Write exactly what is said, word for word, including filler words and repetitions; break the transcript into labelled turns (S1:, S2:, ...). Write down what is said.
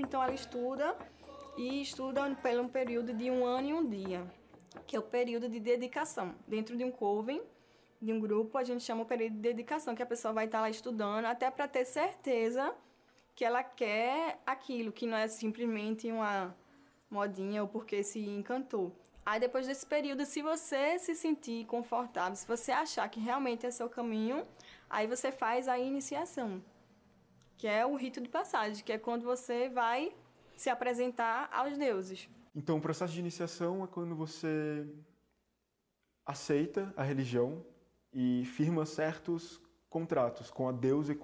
S1: então ela estuda e estuda pelo um período de um ano e um dia, que é o período de dedicação. Dentro de um coven, de um grupo, a gente chama o período de dedicação, que a pessoa vai estar lá estudando até para ter certeza que ela quer aquilo, que não é simplesmente uma modinha ou porque se encantou. Aí depois desse período, se você se sentir confortável, se você achar que realmente é seu caminho, aí você faz a iniciação, que é o rito de passagem, que é quando você vai se apresentar aos deuses.
S2: Então, o processo de iniciação é quando você aceita a religião e firma certos contratos com a deusa e com